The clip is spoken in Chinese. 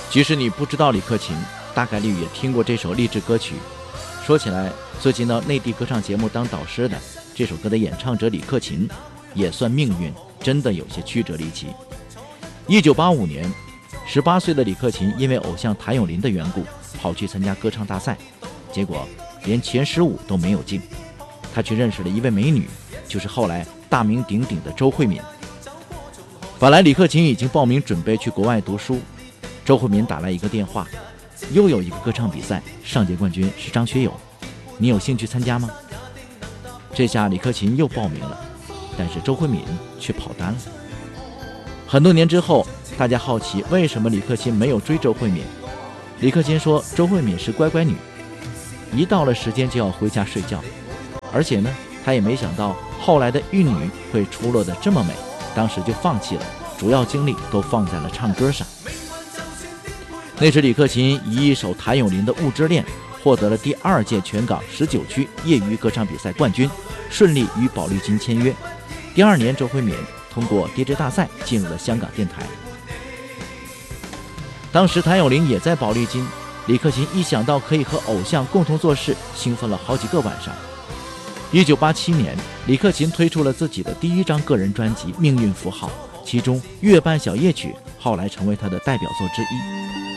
即使你不知道李克勤，大概率也听过这首励志歌曲。说起来，最近到内地歌唱节目当导师的这首歌的演唱者李克勤，也算命运真的有些曲折离奇。1985年，18岁的李克勤因为偶像谭咏麟的缘故，跑去参加歌唱大赛，结果连前15都没有进。他去认识了一位美女，就是后来大名鼎鼎的周慧敏。本来李克勤已经报名准备去国外读书，周慧敏打来一个电话，又有一个歌唱比赛，上届冠军是张学友，你有兴趣参加吗？这下李克勤又报名了，但是周慧敏却跑单了。很多年之后，大家好奇为什么李克勤没有追周慧敏。李克勤说周慧敏是乖乖女，一到了时间就要回家睡觉，而且呢，他也没想到后来的玉女会出落得这么美，当时就放弃了，主要精力都放在了唱歌上。那时李克勤以一首谭咏麟的《雾之恋》获得了第2届全港19区业余歌唱比赛冠军，顺利与宝丽金签约。第2年，周慧敏通过 DJ 大赛进入了香港电台。当时谭咏麟也在宝丽金，李克勤一想到可以和偶像共同做事，兴奋了好几个晚上。1987年，李克勤推出了自己的第1张个人专辑《命运符号》，其中《月半小夜曲》后来成为他的代表作之一。